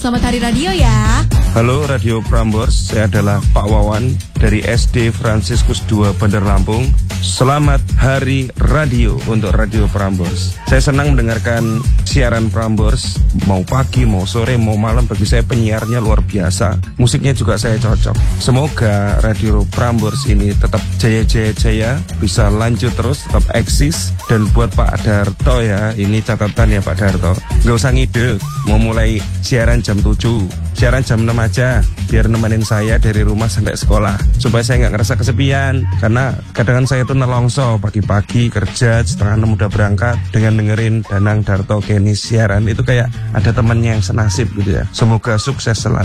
Selamat Hari Radio ya. Halo Radio Prambors, saya adalah Pak Wawan dari SD Fransiskus II Bandar Lampung. Selamat Hari Radio untuk Radio Prambors. Saya senang mendengarkan siaran Prambors, mau pagi, mau sore, mau malam. Bagi saya penyiarnya luar biasa. Musiknya juga saya cocok. Semoga Radio Prambors ini tetap jaya-jaya-jaya, bisa lanjut terus, tetap eksis. Dan buat Pak Darto ya, ini catatan ya Pak Darto, nggak usah ngide, mau mulai siaran jam 7, siaran jam 6 aja, biar nemenin saya dari rumah sampai sekolah, supaya saya nggak ngerasa kesepian. Karena kadang saya tuh nelongso pagi-pagi kerja, setengah 6 udah berangkat, dengan dengerin Danang, Darto, Kenny siaran, itu kayak ada temannya yang senasib gitu ya. Semoga sukses selalu.